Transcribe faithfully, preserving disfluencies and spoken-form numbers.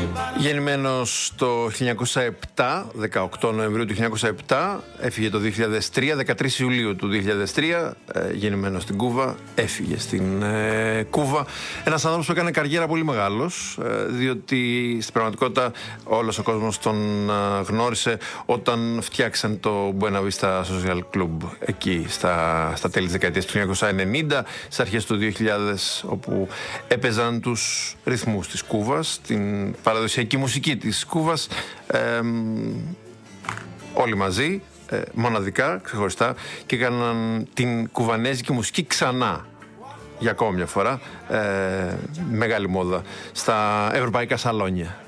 Γεννημένος το χίλια εννιακόσια επτά, δεκαοκτώ Νοεμβρίου του χίλια εννιακόσια επτά, έφυγε το δύο χιλιάδες τρία, δεκατρείς Ιουλίου του δύο χιλιάδες τρία, ε, γεννημένος στην Κούβα, έφυγε στην ε, Κούβα. Ένας άνθρωπος που έκανε καριέρα πολύ μεγάλος, ε, διότι στην πραγματικότητα όλος ο κόσμος τον ε, γνώρισε όταν φτιάξαν το Buena Vista Social Club εκεί στα, στα τέλη της δεκαετίας του χίλια εννιακόσια ενενήντα, στις αρχές του δύο χιλιάδες, όπου έπαιζαν τους ρυθμούς της Κούβας, την παραδοσιακή μουσική της Κούβας, ε, όλοι μαζί, ε, μοναδικά, ξεχωριστά, και έκαναν την κουβανέζικη μουσική ξανά για ακόμη μια φορά, ε, μεγάλη μόδα στα ευρωπαϊκά σαλόνια.